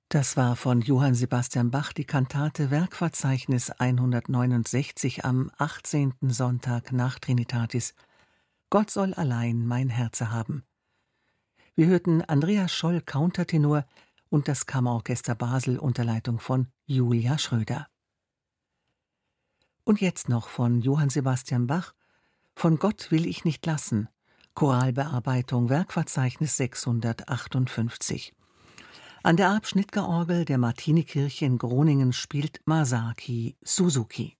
Das war von Johann Sebastian Bach die Kantate Werkverzeichnis 169 am 18. Sonntag nach Trinitatis. Gott soll allein mein Herze haben. Wir hörten Andreas Scholl Countertenor und das Kammerorchester Basel unter Leitung von Julia Schröder. Und jetzt noch von Johann Sebastian Bach: Von Gott will ich nicht lassen. Choralbearbeitung Werkverzeichnis 658. An der Arp-Schnittger-Orgel der Martinikirche in Groningen spielt Masaki Suzuki.